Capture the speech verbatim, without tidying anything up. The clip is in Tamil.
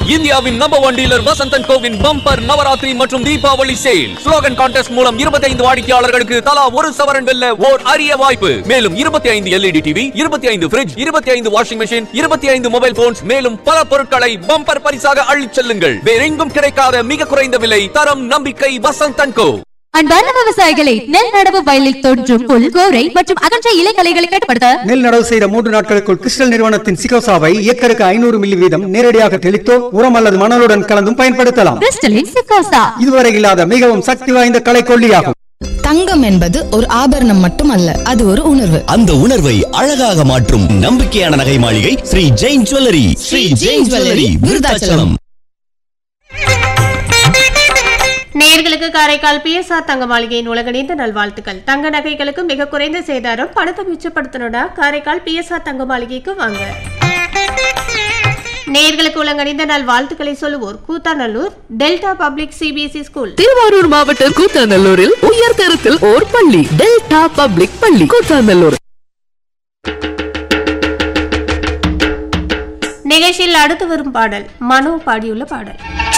இந்தியாவின் number one dealer Vasanth and CoWIN bumper Navaratri மற்றும் தீபாவளி சேல். ஸ்லோகன் கான்டெஸ்ட் மூலம் இருபத்தி ஐந்து வாடிக்கையாளர்களுக்கு தலா ஒரு சவரன் வெல்ல ஓர் அரிய வாய்ப்பு. மேலும் இருபத்தி ஐந்து எல்இடி டிவி, இருபத்தி ஐந்து ஃபிரிட்ஜ், இருபத்தி ஐந்து வாஷிங் மெஷின், இருபத்தி ஐந்து மொபைல் போன்ஸ், மேலும் பல பொருட்களை பம்பர் பரிசாக அள்ளிச் செல்லுங்கள். வேறெங்கும் கிடைக்காத மிக குறைந்த விலை, தரம், நம்பிக்கை வசந்த் அண்ட் கோ. அன்பார்ந்த விவசாயிகளை, நெல் நடவு வயலில் தோன்றும் புல், கோரை மற்றும் அகன்ற இலைகளைகளை கட்டுப்படுத்த நெல் நடவு செய்த மூன்று நாட்களுக்குள் கிறிஸ்டல் நிறுவனத்தின் சிகோசாவை ஏக்கருக்கு ஐநூறு மில்லி வீதம் நேரடியாக தெளித்தோ உரம் அல்லது மணலுடன் கலந்தும் பயன்படுத்தலாம். கிறிஸ்டலின் சிகோசா இதுவரை இல்லாத மிகவும் சக்தி வாய்ந்த களைக்கொல்லியாகும். தங்கம் என்பது ஒரு ஆபரணம் மட்டுமல்ல, அது ஒரு உணர்வு. அந்த உணர்வை அழகாக மாற்றும் நம்பிக்கையான நகை மாளிகை ஸ்ரீ ஜெயின் ஜுவல்லரி. ஸ்ரீ ஜெயின் ஜுவல்லரி, விருதாச்சலம். நேயர்களுக்கு காரைக்கால் பிஎஸ்ஆர் தங்க மாளிகையின் உலகணிந்த நல்வாழ்த்துக்கள். தங்க நகைகளுக்கு மிக குறைந்த சேதாரம், பணத்தை மிச்சப்படுத்தணும்னா காரைக்கால் பிஎஸ்ஆர் தங்க மாளிகைக்கு வாங்க. நேயர்களுக்கு உலகணிந்த நல்வாழ்த்துக்களை சொல்லுவோர் Koothanallur delta public CBSE school. Thiruvarur மாவட்டம் கூத்தாநல்லூரில் உயர் தரத்தில் ஓர் பள்ளி, டெல்டா பப்ளிக் பள்ளி, கூத்தாநல்லூர். நிகழ்ச்சியில் அடுத்து வரும் பாடல் மனோ பாடியுள்ள பாடல்.